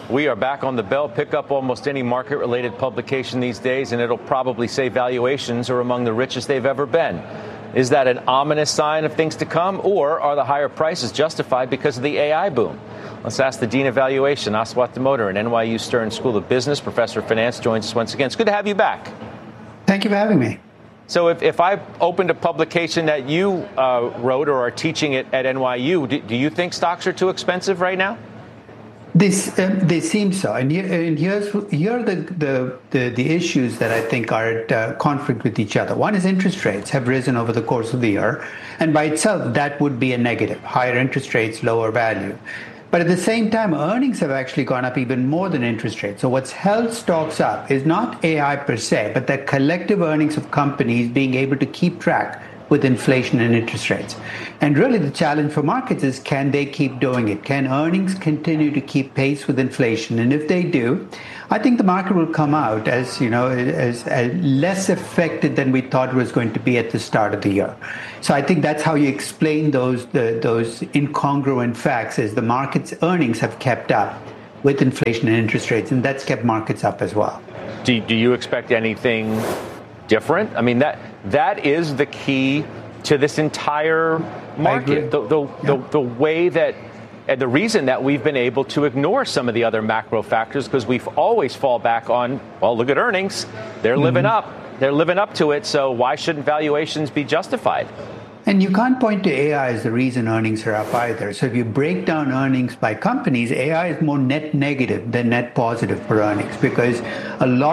We are back on the bell. Pick up almost any market-related publication these days, and it'll probably say valuations are among the richest they've ever been. Is that an ominous sign of things to come, or are the higher prices justified because of the AI boom? Let's ask the Dean of Valuation, Aswath Damodaran, and NYU Stern School of Business, Professor of Finance, joins us once again. It's good to have you back. Thank you for having me. So if I opened a publication that you wrote or are teaching it at NYU, do you think stocks are too expensive right now? They seem so, and here are the issues that I think are at conflict with each other. One is interest rates have risen over the course of the year, and by itself that would be a negative. Higher interest rates, lower value. But at the same time, earnings have actually gone up even more than interest rates. So what's held stocks up is not AI per se, but the collective earnings of companies being able to keep track with inflation and interest rates. And really the challenge for markets is, can they keep doing it? Can earnings continue to keep pace with inflation? And if they do, I think the market will come out as less affected than we thought it was going to be at the start of the year. So I think that's how you explain those incongruent facts, is the market's earnings have kept up with inflation and interest rates, and that's kept markets up as well. Do you expect anything different? I mean, that is the key to this entire market. The way that, and the reason that we've been able to ignore some of the other macro factors, because we've always fall back on, well, look at earnings. They're living up. They're living up to it. So why shouldn't valuations be justified? And you can't point to AI as the reason earnings are up either. So if you break down earnings by companies, AI is more net negative than net positive for earnings, because a lot